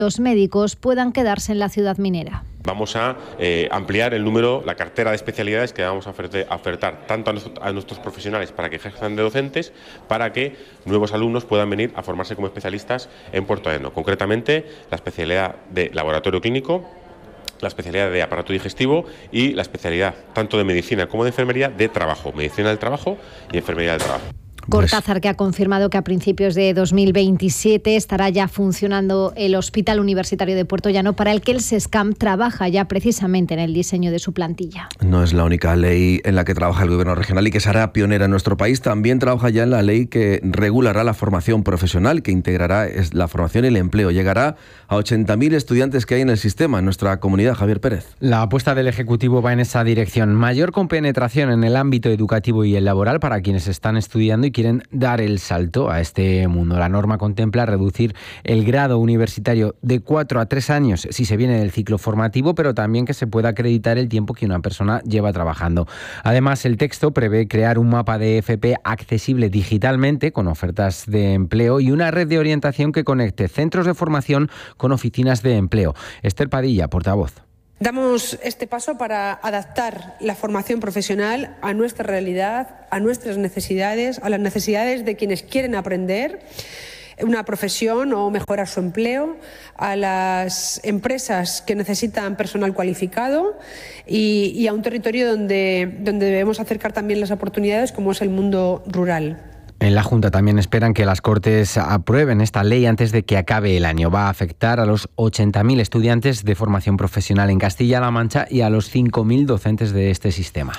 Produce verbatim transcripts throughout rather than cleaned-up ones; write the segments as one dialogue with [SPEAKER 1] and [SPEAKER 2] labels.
[SPEAKER 1] los médicos puedan quedarse en la ciudad minera.
[SPEAKER 2] Vamos a eh, ampliar el número, la cartera de especialidades que vamos a ofertar, a ofertar tanto a, nuestro, a nuestros profesionales para que ejerzan de docentes, para que nuevos alumnos puedan venir a formarse como especialistas en Puertollano. Concretamente, la especialidad de laboratorio clínico, la especialidad de aparato digestivo y la especialidad tanto de medicina como de enfermería de trabajo, medicina del trabajo y enfermería del trabajo.
[SPEAKER 1] Cortázar, que ha confirmado que a principios de dos mil veintisiete estará ya funcionando el Hospital Universitario de Puertollano, para el que el SESCAM trabaja ya precisamente en el diseño de su plantilla.
[SPEAKER 3] No es la única ley en la que trabaja el Gobierno regional y que será pionera en nuestro país. También trabaja ya en la ley que regulará la formación profesional, que integrará la formación y el empleo. Llegará a ochenta mil estudiantes que hay en el sistema, en nuestra comunidad. Javier Pérez.
[SPEAKER 4] La apuesta del Ejecutivo va en esa dirección. Mayor compenetración en el ámbito educativo y el laboral para quienes están estudiando y quieren dar el salto a este mundo. La norma contempla reducir el grado universitario de cuatro a tres años si se viene del ciclo formativo, pero también que se pueda acreditar el tiempo que una persona lleva trabajando. Además, el texto prevé crear un mapa de F P accesible digitalmente con ofertas de empleo y una red de orientación que conecte centros de formación con oficinas de empleo. Esther Padilla, portavoz.
[SPEAKER 5] Damos este paso para adaptar la formación profesional a nuestra realidad, a nuestras necesidades, a las necesidades de quienes quieren aprender una profesión o mejorar su empleo, a las empresas que necesitan personal cualificado y, y a un territorio donde, donde debemos acercar también las oportunidades, como es el mundo rural.
[SPEAKER 4] En la Junta también esperan que las Cortes aprueben esta ley antes de que acabe el año. Va a afectar a los ochenta mil estudiantes de formación profesional en Castilla-La Mancha y a los cinco mil docentes de este sistema.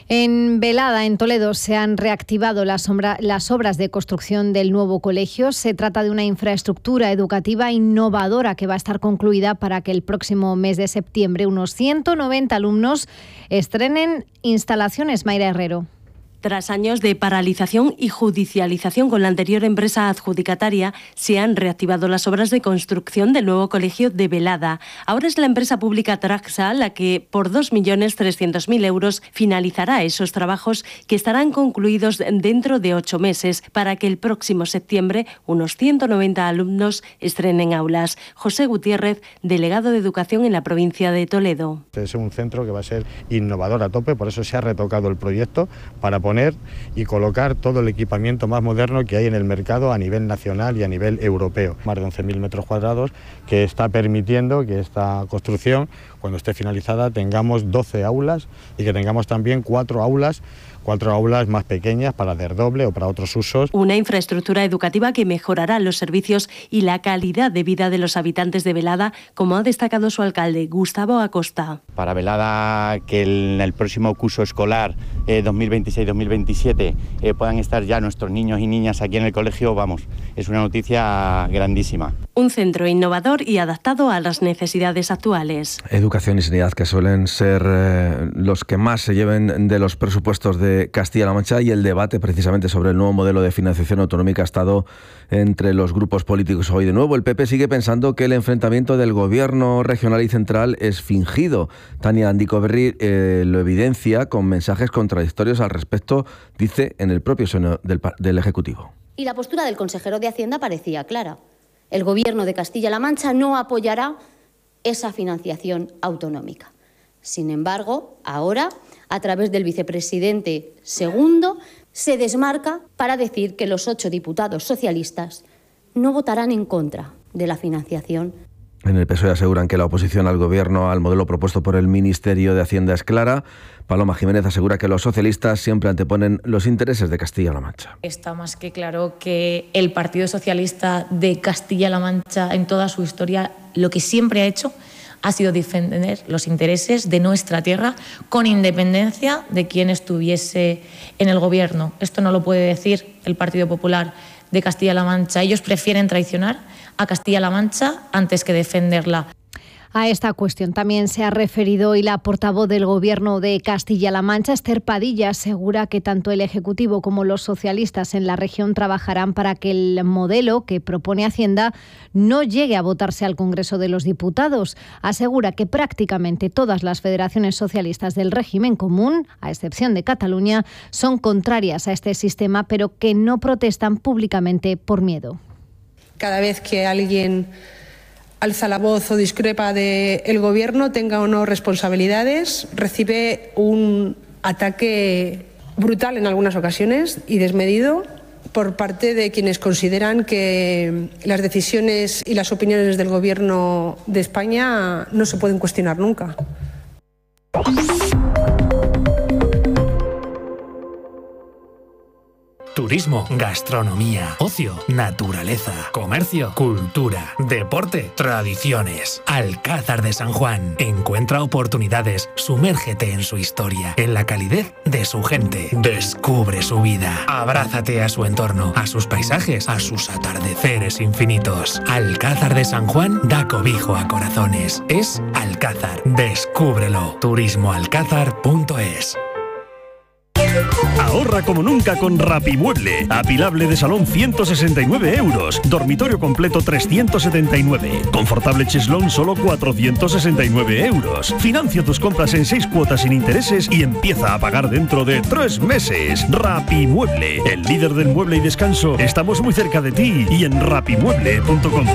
[SPEAKER 1] En Velada, en Toledo, se han reactivado las, sombra, las obras de construcción del nuevo colegio. Se trata de una infraestructura educativa innovadora que va a estar concluida para que el próximo mes de septiembre unos ciento noventa alumnos estrenen instalaciones. Mayra Herrero.
[SPEAKER 6] Tras años de paralización y judicialización con la anterior empresa adjudicataria, se han reactivado las obras de construcción del nuevo colegio de Velada. Ahora es la empresa pública Traxa la que, por dos millones trescientos mil euros, finalizará esos trabajos que estarán concluidos dentro de ocho meses para que el próximo septiembre unos ciento noventa alumnos estrenen aulas. José Gutiérrez, delegado de Educación en la provincia de Toledo.
[SPEAKER 7] Es un centro que va a ser innovador a tope, por eso se ha retocado el proyecto para poner poner y colocar todo el equipamiento más moderno que hay en el mercado a nivel nacional y a nivel europeo. Más de once mil metros cuadrados que está permitiendo que esta construcción, cuando esté finalizada, tengamos doce aulas y que tengamos también cuatro aulas cuatro aulas más pequeñas para desdoble o para otros usos.
[SPEAKER 6] Una infraestructura educativa que mejorará los servicios y la calidad de vida de los habitantes de Velada, como ha destacado su alcalde, Gustavo Acosta.
[SPEAKER 8] Para Velada, que en el próximo curso escolar eh, dos mil veintiséis dos mil veintisiete eh, puedan estar ya nuestros niños y niñas aquí en el colegio, vamos, es una noticia grandísima.
[SPEAKER 6] Un centro innovador y adaptado a las necesidades actuales.
[SPEAKER 3] Educación y sanidad, que suelen ser eh, los que más se lleven de los presupuestos de Castilla-La Mancha, y el debate precisamente sobre el nuevo modelo de financiación autonómica ha estado entre los grupos políticos hoy. De nuevo, el P P sigue pensando que el enfrentamiento del gobierno regional y central es fingido. Tania Andicoberri eh, lo evidencia con mensajes contradictorios al respecto, dice, en el propio seno del, del Ejecutivo.
[SPEAKER 9] Y la postura del consejero de Hacienda parecía clara. El gobierno de Castilla-La Mancha no apoyará esa financiación autonómica. Sin embargo, ahora, a través del vicepresidente segundo, se desmarca para decir que los ocho diputados socialistas no votarán en contra de la financiación.
[SPEAKER 3] En el P S O E aseguran que la oposición al gobierno, al modelo propuesto por el Ministerio de Hacienda, es clara. Paloma Jiménez asegura que los socialistas siempre anteponen los intereses de Castilla-La Mancha.
[SPEAKER 10] Está más que claro que el Partido Socialista de Castilla-La Mancha, en toda su historia, lo que siempre ha hecho ha sido defender los intereses de nuestra tierra con independencia de quién estuviese en el gobierno. Esto no lo puede decir el Partido Popular de Castilla-La Mancha. Ellos prefieren traicionar a Castilla-La Mancha antes que defenderla.
[SPEAKER 1] A esta cuestión también se ha referido hoy la portavoz del Gobierno de Castilla-La Mancha, Esther Padilla. Asegura que tanto el Ejecutivo como los socialistas en la región trabajarán para que el modelo que propone Hacienda no llegue a votarse al Congreso de los Diputados. Asegura que prácticamente todas las federaciones socialistas del régimen común, a excepción de Cataluña, son contrarias a este sistema, pero que no protestan públicamente por miedo.
[SPEAKER 5] Cada vez que alguien alza la voz o discrepa del gobierno, tenga o no responsabilidades, recibe un ataque brutal en algunas ocasiones y desmedido por parte de quienes consideran que las decisiones y las opiniones del Gobierno de España no se pueden cuestionar nunca.
[SPEAKER 11] Turismo, gastronomía, ocio, naturaleza, comercio, cultura, deporte, tradiciones. Alcázar de San Juan. Encuentra oportunidades, sumérgete en su historia, en la calidez de su gente. Descubre su vida. Abrázate a su entorno, a sus paisajes, a sus atardeceres infinitos. Alcázar de San Juan da cobijo a corazones. Es Alcázar. Descúbrelo. turismo alcázar punto es.
[SPEAKER 12] Ahorra como nunca con Rapimueble. Apilable de salón ciento sesenta y nueve euros. Dormitorio completo trescientos setenta y nueve. Confortable cheslón solo cuatrocientos sesenta y nueve euros. Financia tus compras en seis cuotas sin intereses y empieza a pagar dentro de tres meses. Rapimueble, el líder del mueble y descanso. Estamos muy cerca de ti y en rapimueble punto com.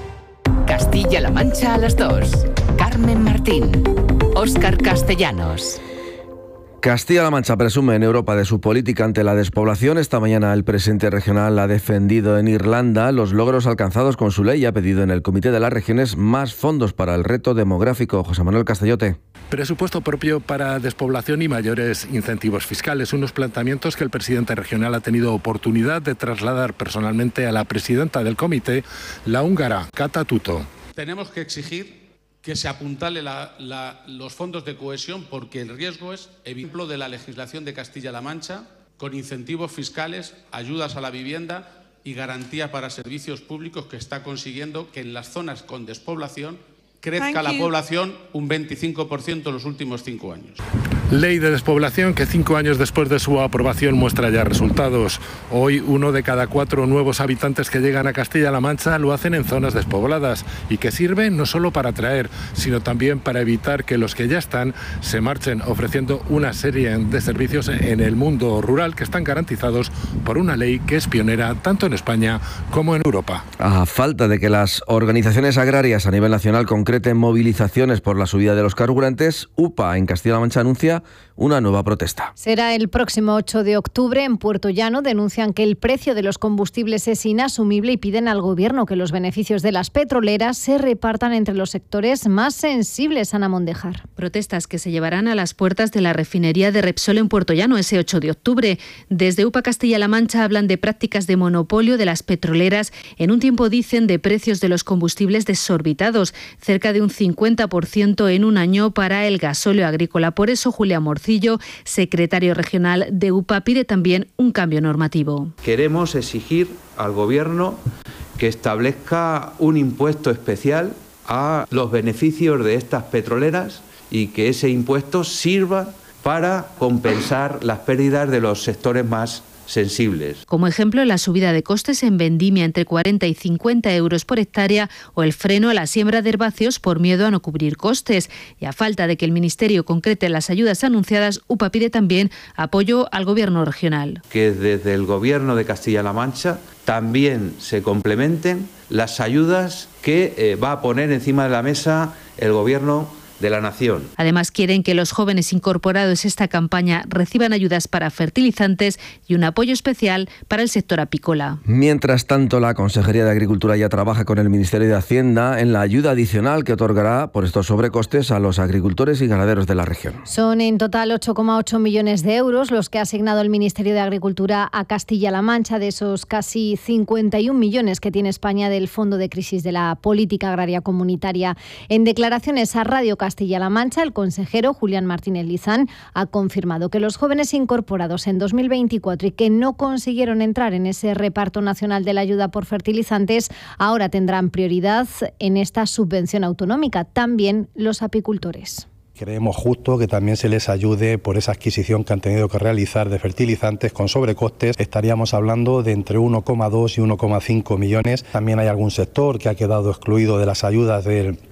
[SPEAKER 13] Castilla-La Mancha a las dos. Carmen Martín. Óscar Castellanos.
[SPEAKER 3] Castilla-La Mancha presume en Europa de su política ante la despoblación. Esta mañana el presidente regional ha defendido en Irlanda los logros alcanzados con su ley y ha pedido en el Comité de las Regiones más fondos para el reto demográfico. José Manuel Castellote.
[SPEAKER 14] Presupuesto propio para despoblación y mayores incentivos fiscales, unos planteamientos que el presidente regional ha tenido oportunidad de trasladar personalmente a la presidenta del comité, la húngara Kata Tutto.
[SPEAKER 15] Tenemos que exigir que se apuntale la, la, los fondos de cohesión porque el riesgo es ejemplo de la legislación de Castilla-La Mancha con incentivos fiscales, ayudas a la vivienda y garantía para servicios públicos que está consiguiendo que en las zonas con despoblación crezca la población un veinticinco por ciento en los últimos cinco años.
[SPEAKER 14] Ley de despoblación que cinco años después de su aprobación muestra ya resultados. Hoy uno de cada cuatro nuevos habitantes que llegan a Castilla-La Mancha lo hacen en zonas despobladas y que sirven no solo para atraer, sino también para evitar que los que ya están se marchen, ofreciendo una serie de servicios en el mundo rural que están garantizados por una ley que es pionera tanto en España como en Europa.
[SPEAKER 3] A falta de que las organizaciones agrarias a nivel nacional concreten movilizaciones por la subida de los carburantes, UPA en Castilla-La Mancha anuncia una nueva protesta.
[SPEAKER 1] Será el próximo ocho de octubre en Puerto Llano. Denuncian que el precio de los combustibles es inasumible y piden al Gobierno que los beneficios de las petroleras se repartan entre los sectores más sensibles. Ana Mondejar.
[SPEAKER 16] Protestas que se llevarán a las puertas de la refinería de Repsol en Puerto Llano ese ocho de octubre. Desde UPA Castilla-La Mancha hablan de prácticas de monopolio de las petroleras en un tiempo, dicen, de precios de los combustibles desorbitados, cerca de un cincuenta por ciento en un año para el gasóleo agrícola. Por eso, Julia Morcillo, secretario regional de UPA, pide también un cambio normativo.
[SPEAKER 17] Queremos exigir al Gobierno que establezca un impuesto especial a los beneficios de estas petroleras y que ese impuesto sirva para compensar las pérdidas de los sectores más sensibles.
[SPEAKER 16] Como ejemplo, la subida de costes en vendimia entre cuarenta y cincuenta euros por hectárea o el freno a la siembra de herbáceos por miedo a no cubrir costes. Y a falta de que el Ministerio concrete las ayudas anunciadas, UPA pide también apoyo al Gobierno regional.
[SPEAKER 17] Que desde el Gobierno de Castilla-La Mancha también se complementen las ayudas que eh, va a poner encima de la mesa el Gobierno de la Nación.
[SPEAKER 16] Además, quieren que los jóvenes incorporados a esta campaña reciban ayudas para fertilizantes y un apoyo especial para el sector apícola.
[SPEAKER 3] Mientras tanto, la Consejería de Agricultura ya trabaja con el Ministerio de Hacienda en la ayuda adicional que otorgará por estos sobrecostes a los agricultores y ganaderos de la región.
[SPEAKER 1] Son en total ocho coma ocho millones de euros los que ha asignado el Ministerio de Agricultura a Castilla-La Mancha de esos casi cincuenta y un millones que tiene España del Fondo de Crisis de la Política Agraria Comunitaria. En declaraciones a Radio Castilla-La Mancha, el consejero Julián Martínez Lizán ha confirmado que los jóvenes incorporados en dos mil veinticuatro y que no consiguieron entrar en ese reparto nacional de la ayuda por fertilizantes ahora tendrán prioridad en esta subvención autonómica, también los apicultores.
[SPEAKER 18] Creemos justo que también se les ayude por esa adquisición que han tenido que realizar de fertilizantes con sobrecostes. Estaríamos hablando de entre uno coma dos y uno coma cinco millones. También hay algún sector que ha quedado excluido de las ayudas del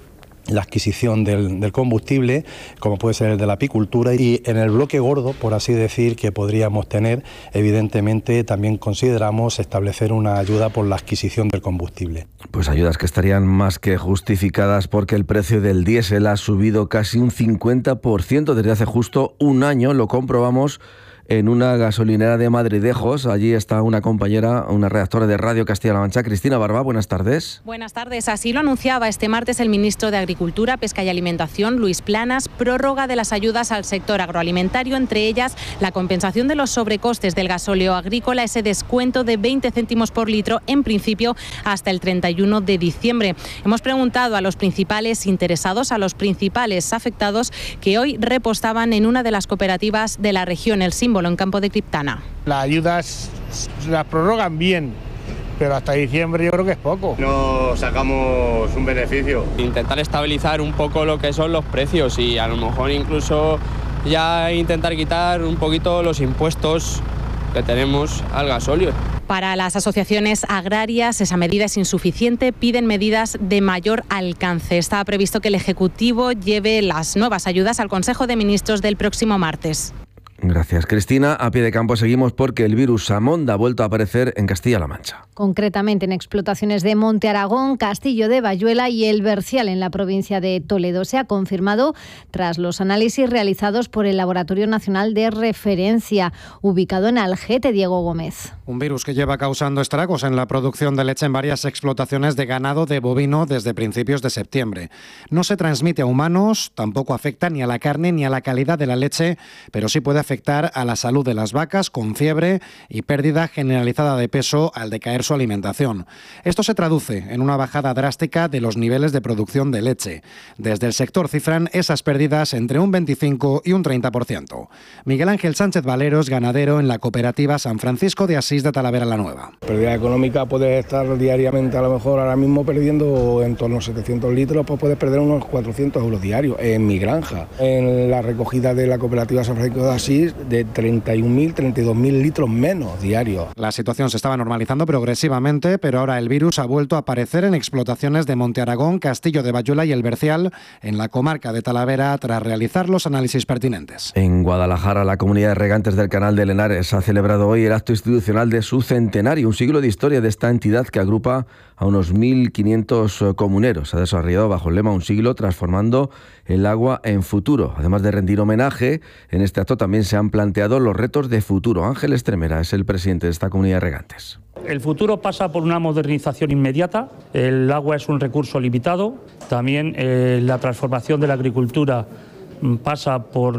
[SPEAKER 18] la adquisición del, del combustible, como puede ser el de la apicultura, y en el bloque gordo, por así decir, que podríamos tener, evidentemente también consideramos establecer una ayuda por la adquisición del combustible.
[SPEAKER 3] Pues ayudas que estarían más que justificadas porque el precio del diésel ha subido casi un cincuenta por ciento desde hace justo un año, lo comprobamos en una gasolinera de Madridejos. Allí está una compañera, una redactora de Radio Castilla-La Mancha, Cristina Barba. Buenas tardes.
[SPEAKER 19] Buenas tardes. Así lo anunciaba este martes el ministro de Agricultura, Pesca y Alimentación, Luis Planas, prórroga de las ayudas al sector agroalimentario, entre ellas la compensación de los sobrecostes del gasóleo agrícola, ese descuento de veinte céntimos por litro, en principio hasta el treinta y uno de diciembre. Hemos preguntado a los principales interesados, a los principales afectados, que hoy repostaban en una de las cooperativas de la región, el Símbolo, en Campo de Criptana.
[SPEAKER 20] Las ayudas las prorrogan bien, pero hasta diciembre yo creo que es poco.
[SPEAKER 21] No sacamos un beneficio.
[SPEAKER 22] Intentar estabilizar un poco lo que son los precios y a lo mejor incluso ya intentar quitar un poquito los impuestos que tenemos al gasóleo.
[SPEAKER 19] Para las asociaciones agrarias esa medida es insuficiente, piden medidas de mayor alcance. Está previsto que el Ejecutivo lleve las nuevas ayudas al Consejo de Ministros del próximo martes.
[SPEAKER 3] Gracias, Cristina. A pie de campo seguimos porque el virus Samonda ha vuelto a aparecer en Castilla-La Mancha.
[SPEAKER 1] Concretamente en explotaciones de Monte Aragón, Castillo de Bayuela y El Bercial, en la provincia de Toledo. Se ha confirmado tras los análisis realizados por el Laboratorio Nacional de Referencia, ubicado en Algete. Diego Gómez.
[SPEAKER 23] Un virus que lleva causando estragos en la producción de leche en varias explotaciones de ganado de bovino desde principios de septiembre. No se transmite a humanos, tampoco afecta ni a la carne ni a la calidad de la leche, pero sí puede afectar a la salud de las vacas, con fiebre y pérdida generalizada de peso al decaer su alimentación. Esto se traduce en una bajada drástica de los niveles de producción de leche. Desde el sector cifran esas pérdidas entre un veinticinco y un treinta por ciento. Miguel Ángel Sánchez Valeros, ganadero en la cooperativa San Francisco de Asís de Talavera la Nueva.
[SPEAKER 24] Pérdida económica, puedes estar diariamente a lo mejor ahora mismo perdiendo en torno a setecientos litros, pues puedes perder unos cuatrocientos euros diarios en mi granja. En la recogida de la cooperativa San Francisco de Asís, de treinta y un mil, treinta y dos mil litros menos diarios.
[SPEAKER 23] La situación se estaba normalizando progresivamente, pero ahora el virus ha vuelto a aparecer en explotaciones de Monte Aragón, Castillo de Bayuela y El Bercial, en la comarca de Talavera, tras realizar los análisis pertinentes.
[SPEAKER 3] En Guadalajara, la comunidad de regantes del Canal de Henares ha celebrado hoy el acto institucional de su centenario, un siglo de historia de esta entidad que agrupa a unos mil quinientos comuneros. Se ha desarrollado bajo el lema Un siglo, transformando el agua en futuro. Además de rendir homenaje, en este acto también se han planteado los retos de futuro. Ángel Estremera es el presidente de esta comunidad de regantes.
[SPEAKER 25] El futuro pasa por una modernización inmediata. El agua es un recurso limitado. También eh, la transformación de la agricultura pasa por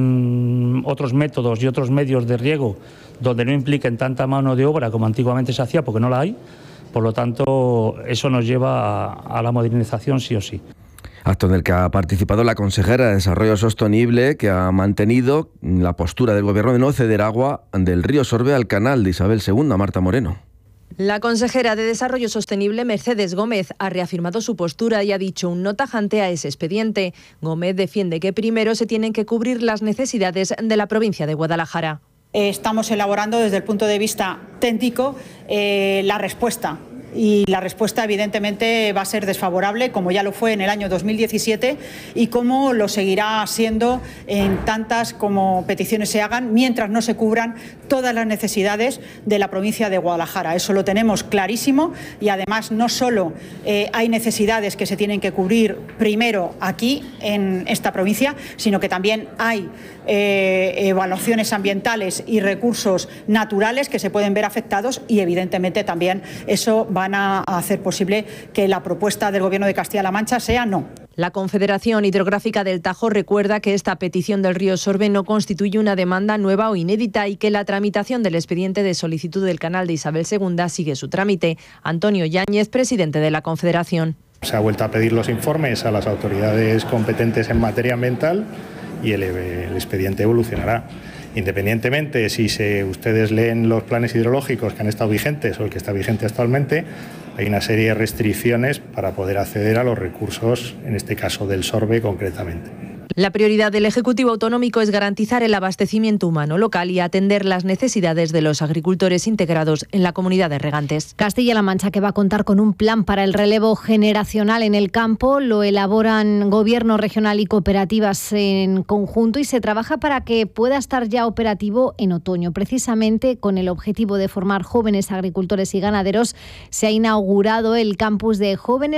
[SPEAKER 25] mm, otros métodos y otros medios de riego donde no impliquen tanta mano de obra como antiguamente se hacía, porque no la hay. Por lo tanto, eso nos lleva a, a la modernización sí o sí.
[SPEAKER 3] Acto en el que ha participado la consejera de Desarrollo Sostenible, que ha mantenido la postura del Gobierno de no ceder agua del río Sorbe al canal de Isabel segunda, Marta Moreno.
[SPEAKER 26] La consejera de Desarrollo Sostenible, Mercedes Gómez, ha reafirmado su postura y ha dicho un no tajante a ese expediente. Gómez defiende que primero se tienen que cubrir las necesidades de la provincia de Guadalajara.
[SPEAKER 27] Estamos elaborando desde el punto de vista técnico eh, la respuesta. Y la respuesta evidentemente va a ser desfavorable, como ya lo fue en el año dos mil diecisiete y como lo seguirá siendo en tantas como peticiones se hagan, mientras no se cubran todas las necesidades de la provincia de Guadalajara. Eso lo tenemos clarísimo y además no solo eh, hay necesidades que se tienen que cubrir primero aquí en esta provincia, sino que también hay eh, evaluaciones ambientales y recursos naturales que se pueden ver afectados y evidentemente también eso va van a hacer posible que la propuesta del Gobierno de Castilla-La Mancha sea no.
[SPEAKER 26] La Confederación Hidrográfica del Tajo recuerda que esta petición del río Sorbe no constituye una demanda nueva o inédita y que la tramitación del expediente de solicitud del canal de Isabel segunda sigue su trámite. Antonio Yáñez, presidente de la Confederación.
[SPEAKER 28] Se ha vuelto a pedir los informes a las autoridades competentes en materia ambiental y el, el expediente evolucionará. Independientemente si se, ustedes leen los planes hidrológicos que han estado vigentes o el que está vigente actualmente, hay una serie de restricciones para poder acceder a los recursos, en este caso del Sorbe concretamente.
[SPEAKER 26] La prioridad del Ejecutivo Autonómico es garantizar el abastecimiento humano local y atender las necesidades de los agricultores integrados en la comunidad de regantes.
[SPEAKER 1] Castilla-La Mancha, que va a contar con un plan para el relevo generacional en el campo, lo elaboran Gobierno regional y cooperativas en conjunto y se trabaja para que pueda estar ya operativo en otoño. Precisamente con el objetivo de formar jóvenes agricultores y ganaderos, se ha inaugurado el campus de jóvenes